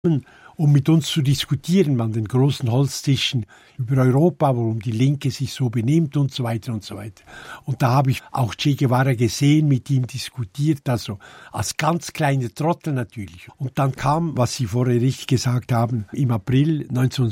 um mit uns zu diskutieren an den großen Holztischen über Europa, warum die Linke sich so benimmt und so weiter und so weiter. Und da habe ich auch Che Guevara gesehen, mit ihm diskutiert, also als ganz kleiner Trottel natürlich. Und dann kam, was Sie vorher richtig gesagt haben, im April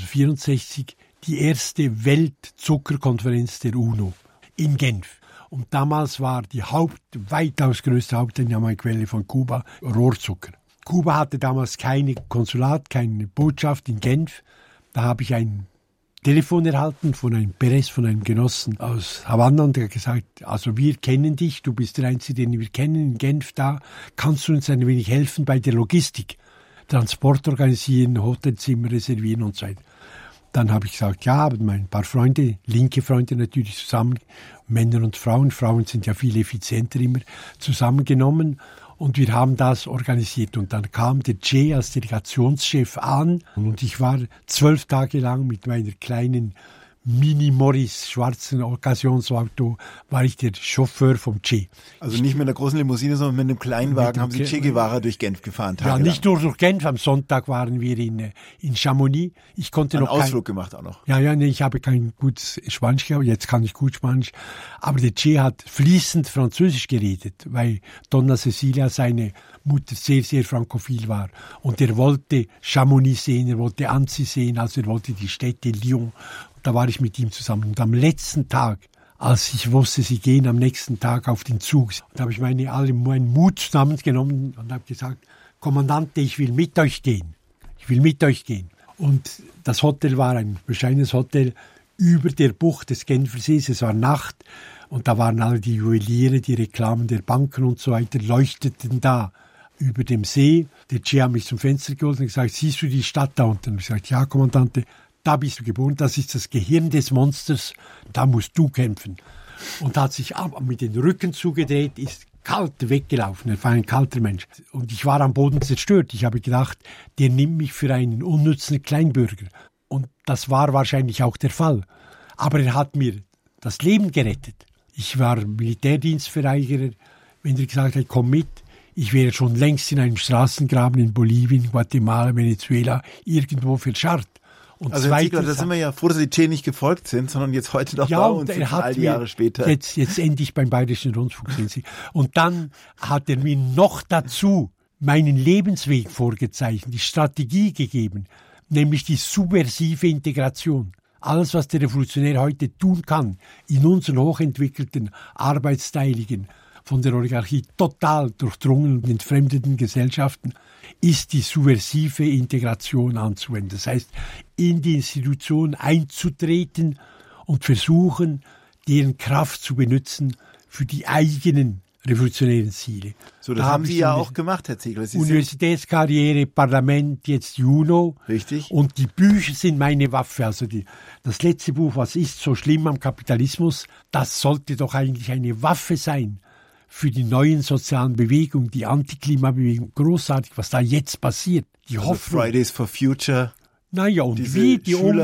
1964 die erste Weltzuckerkonferenz der UNO in Genf. Und damals war die weitaus größte Haupteinnahmequelle von Kuba Rohrzucker. Kuba hatte damals keine Konsulat, keine Botschaft in Genf. Da habe ich ein Telefon erhalten von einem Perez, von einem Genossen aus Havanna, und der hat gesagt, also wir kennen dich, du bist der Einzige, den wir kennen in Genf da. Kannst du uns ein wenig helfen bei der Logistik? Transport organisieren, Hotelzimmer reservieren und so weiter. Dann habe ich gesagt, ja, aber ein paar Freunde, linke Freunde natürlich zusammen, Männer und Frauen. Frauen sind ja viel effizienter immer, zusammengenommen. Und wir haben das organisiert. Und dann kam der Che als Delegationschef an. Und ich war 12 Tage lang mit meiner kleinen Mini-Morris, schwarzen Occasionsauto, war ich der Chauffeur vom Che. Also nicht mit einer großen Limousine, sondern mit einem Kleinwagen haben Sie Che Guevara durch Genf gefahren. Ja, nicht nur durch Genf. Am Sonntag waren wir in Chamonix. Ich konnte einen noch Ausflug gemacht auch noch. Ja, nee, ich habe kein gutes Spanisch gehabt. Jetzt kann ich gut Spanisch. Aber der Che hat fließend Französisch geredet, weil Donna Cecilia, seine Mutter, sehr, sehr frankophil war. Und er wollte Chamonix sehen, er wollte Annecy sehen, also er wollte die Städte Lyon. Da war ich mit ihm zusammen. Und am letzten Tag, als ich wusste, sie gehen am nächsten Tag auf den Zug, da habe ich meinen Mut zusammengenommen und habe gesagt, Kommandante, ich will mit euch gehen. Ich will mit euch gehen. Und das Hotel war ein bescheidenes Hotel über der Bucht des Genfersees. Es war Nacht und da waren alle die Juweliere, die Reklamen der Banken und so weiter, leuchteten da über dem See. Der Che hat mich zum Fenster geholt und gesagt, siehst du die Stadt da unten? Und ich habe gesagt, ja, Kommandante, da bist du geboren, das ist das Gehirn des Monsters, da musst du kämpfen. Und hat sich mit den Rücken zugedreht, ist kalt weggelaufen, er war ein kalter Mensch. Und ich war am Boden zerstört. Ich habe gedacht, der nimmt mich für einen unnützen Kleinbürger. Und das war wahrscheinlich auch der Fall. Aber er hat mir das Leben gerettet. Ich war Militärdienstverweigerer. Wenn er gesagt hat, komm mit, ich wäre schon längst in einem Straßengraben in Bolivien, Guatemala, Venezuela, irgendwo verscharrt. Und also Herr Ziegler, da sind wir ja froh, dass Sie Che nicht gefolgt sind, sondern jetzt heute noch ja, bei uns und all die Jahre später. Jetzt endlich beim Bayerischen Rundfunk sind Sie. Und dann hat er mir noch dazu meinen Lebensweg vorgezeichnet, die Strategie gegeben, nämlich die subversive Integration. Alles, was der Revolutionär heute tun kann, in unseren hochentwickelten, arbeitsteiligen, von der Oligarchie total durchdrungenen und entfremdeten Gesellschaften, ist die subversive Integration anzuwenden. Das heißt, in die Institution einzutreten und versuchen, deren Kraft zu benutzen für die eigenen revolutionären Ziele. So, das haben Sie ja auch gemacht, Herr Ziegler. Universitätskarriere, Parlament, jetzt Juno. Richtig. Und die Bücher sind meine Waffe. Also das letzte Buch, was ist so schlimm am Kapitalismus, das sollte doch eigentlich eine Waffe sein für die neuen sozialen Bewegungen, die Antiklimabewegung. Großartig, was da jetzt passiert. Die also Hoffnung. Fridays for Future. Naja, und wie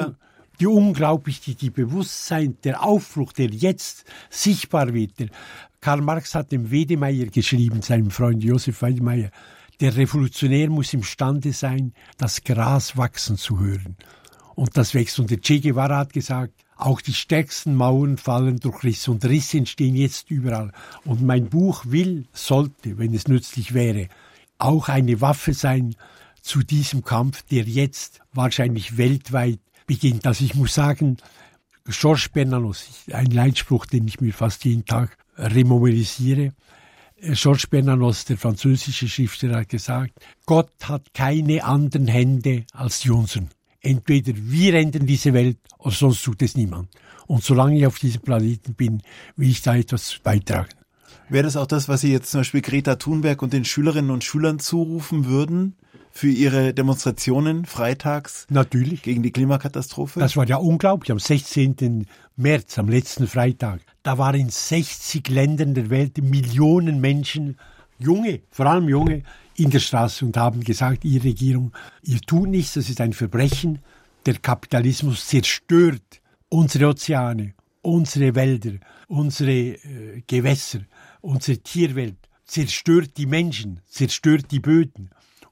die unglaublich, die Bewusstsein, der Aufbruch, der jetzt sichtbar wird. Karl Marx hat dem Wedemeyer geschrieben, seinem Freund Josef Wedemeyer, der Revolutionär muss imstande sein, das Gras wachsen zu hören. Und das wächst. Und der Che Guevara hat gesagt, auch die stärksten Mauern fallen durch Risse und Risse entstehen jetzt überall. Und mein Buch sollte, wenn es nützlich wäre, auch eine Waffe sein zu diesem Kampf, der jetzt wahrscheinlich weltweit beginnt. Also ich muss sagen, Georges Bernanos, ein Leitspruch, den ich mir fast jeden Tag remobilisiere. Georges Bernanos, der französische Schriftsteller, hat gesagt, Gott hat keine anderen Hände als die unseren. Entweder wir ändern diese Welt oder sonst tut es niemand. Und solange ich auf diesem Planeten bin, will ich da etwas beitragen. Wäre das auch das, was Sie jetzt zum Beispiel Greta Thunberg und den Schülerinnen und Schülern zurufen würden für ihre Demonstrationen freitags? Natürlich. Gegen die Klimakatastrophe? Das war ja unglaublich. Am 16. März, am letzten Freitag, da waren in 60 Ländern der Welt Millionen Menschen, Junge, vor allem Junge, in der Straße und haben gesagt, ihr Regierung, ihr tut nichts, das ist ein Verbrechen. Der Kapitalismus zerstört unsere Ozeane, unsere Wälder, unsere Gewässer, unsere Tierwelt, zerstört die Menschen, zerstört die Böden.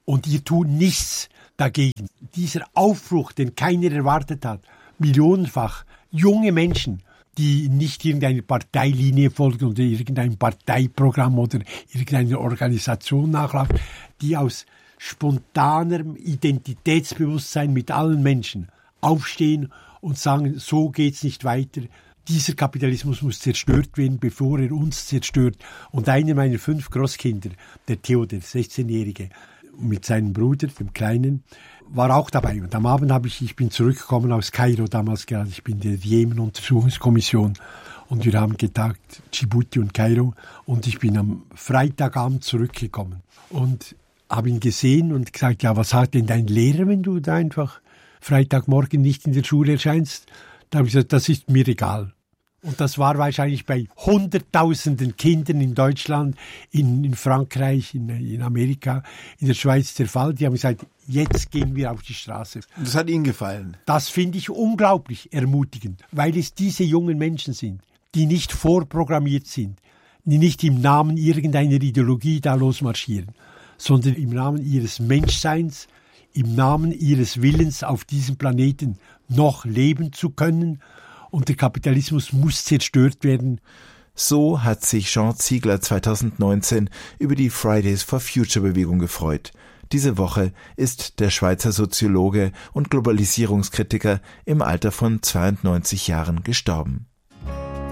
und ihr tut nichts dagegen. Dieser Aufbruch, den keiner erwartet hat, millionenfach, junge Menschen, die nicht irgendeiner Parteilinie folgen oder irgendeinem Parteiprogramm oder irgendeiner Organisation nachlaufen, die aus spontanem Identitätsbewusstsein mit allen Menschen aufstehen und sagen, so geht's nicht weiter. Dieser Kapitalismus muss zerstört werden, bevor er uns zerstört. Und einer meiner 5 Großkinder, der Theo, der 16-Jährige, mit seinem Bruder, dem Kleinen, war auch dabei. Und am Abend ich bin zurückgekommen aus Kairo damals gerade. Ich bin der Jemen-Untersuchungskommission und wir haben getagt, Djibouti und Kairo. Und ich bin am Freitagabend zurückgekommen und habe ihn gesehen und gesagt, ja, was sagt denn dein Lehrer, wenn du da einfach Freitagmorgen nicht in der Schule erscheinst? Da habe ich gesagt, das ist mir egal. Und das war wahrscheinlich bei Hunderttausenden Kindern in Deutschland, in Frankreich, in Amerika, in der Schweiz der Fall. Die haben gesagt, jetzt gehen wir auf die Straße. Das hat Ihnen gefallen? Das finde ich unglaublich ermutigend, weil es diese jungen Menschen sind, die nicht vorprogrammiert sind, die nicht im Namen irgendeiner Ideologie da losmarschieren, sondern im Namen ihres Menschseins, im Namen ihres Willens auf diesem Planeten noch leben zu können. Und der Kapitalismus muss zerstört werden. So hat sich Jean Ziegler 2019 über die Fridays for Future Bewegung gefreut. Diese Woche ist der Schweizer Soziologe und Globalisierungskritiker im Alter von 92 Jahren gestorben.